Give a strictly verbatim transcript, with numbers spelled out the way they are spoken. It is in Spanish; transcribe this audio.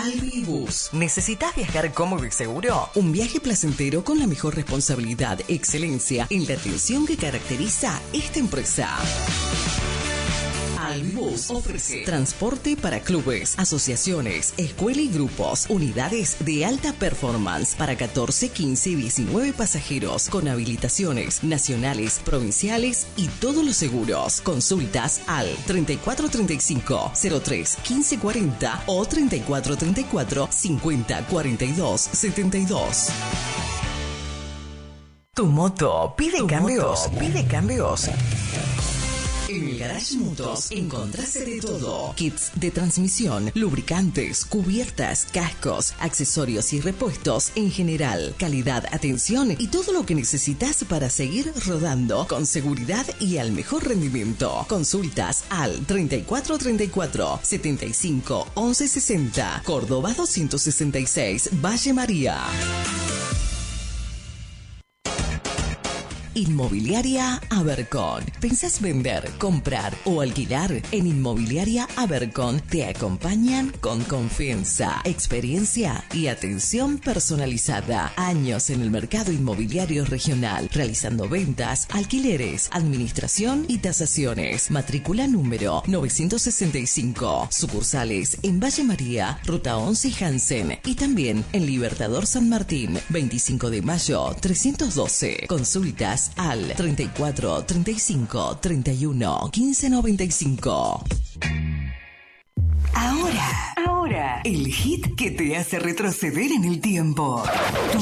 Albibus. ¿Necesitas viajar cómodo y seguro? Un viaje placentero con la mejor responsabilidad, excelencia en la atención que caracteriza esta empresa. Albibus ofrece transporte para clubes, asociaciones, escuela y grupos, unidades de alta performance para catorce, quince y diecinueve pasajeros con habilitaciones nacionales, provinciales y todos los seguros. Consultas al treinta y cuatro treinta y cinco, cero tres, quince cuarenta o treinta y cuatro treinta y cuatro, cincuenta cuarenta y dos setenta y dos. Tu moto pide tu cambios, moto. pide cambios. En el Garage Motos encontrás de todo. Kits de transmisión, lubricantes, cubiertas, cascos, accesorios y repuestos en general. Calidad, atención y todo lo que necesitas para seguir rodando con seguridad y al mejor rendimiento. Consultas al treinta y cuatro treinta y cuatro, setenta y cinco, once sesenta. Córdoba doscientos sesenta y seis, Valle María. Inmobiliaria Abercón. ¿Pensás vender, comprar o alquilar? En Inmobiliaria Abercón te acompañan con confianza, experiencia y atención personalizada. Años en el mercado inmobiliario regional, realizando ventas, alquileres, administración y tasaciones. Matrícula número novecientos sesenta y cinco. Sucursales en Valle María, Ruta once y Hansen. Y también en Libertador San Martín, veinticinco de mayo, trescientos doce. Consultas al treinta y cuatro treinta y cinco treinta y uno quince noventa y cinco. Ahora, ahora, el hit que te hace retroceder en el tiempo.